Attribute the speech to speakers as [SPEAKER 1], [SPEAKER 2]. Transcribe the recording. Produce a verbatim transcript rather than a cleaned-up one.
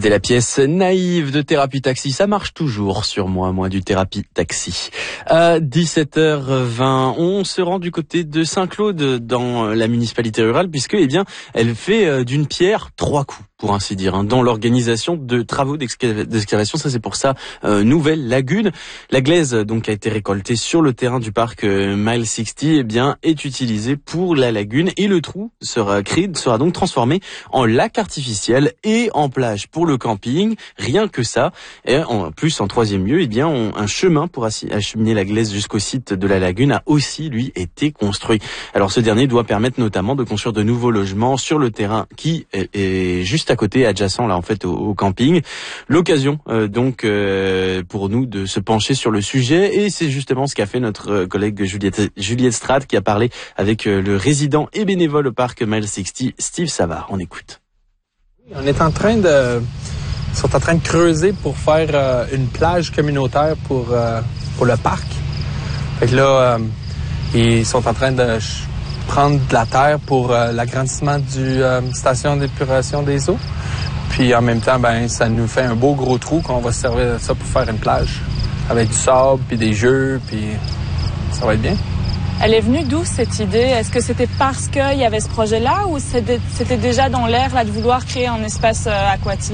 [SPEAKER 1] C'était la pièce naïve de Thérapie Taxi. Ça marche toujours sur moi, moi du Thérapie Taxi. À dix-sept heures vingt, on se rend du côté de Saint-Claude dans la municipalité rurale puisque, eh bien, elle fait d'une pierre trois coups, pour ainsi dire, hein, dans l'organisation de travaux d'exca- d'excavation. Ça, c'est pour sa euh, nouvelle lagune. La glaise, donc, a été récoltée sur le terrain du parc euh, Mile soixante, eh bien, est utilisée pour la lagune et le trou sera créé, sera donc transformé en lac artificiel et en plage pour le camping. Rien que ça. Et en plus, en troisième lieu, eh bien, on, un chemin pour acheminer la glaise jusqu'au site de la lagune a aussi, lui, été construit. Alors, ce dernier doit permettre notamment de construire de nouveaux logements sur le terrain qui est, est juste à côté, adjacent là en fait au, au camping. L'occasion euh, donc euh, pour nous de se pencher sur le sujet et c'est justement ce qu'a fait notre collègue Juliette, Juliette Strate qui a parlé avec euh, le résident et bénévole au parc Mile soixante, Steve Savard. On écoute.
[SPEAKER 2] On est en train de, ils sont en train de creuser pour faire euh, une plage communautaire pour euh, pour le parc. Fait que là, euh, ils sont en train de prendre de la terre pour euh, l'agrandissement du euh, station d'épuration des eaux. Puis en même temps, ben ça nous fait un beau gros trou qu'on va se servir de ça pour faire une plage avec du sable puis des jeux puis ça va être bien.
[SPEAKER 3] Elle est venue d'où cette idée? Est-ce que c'était parce qu'il y avait ce projet-là ou c'était déjà dans l'air là de vouloir créer un espace euh, aquatique?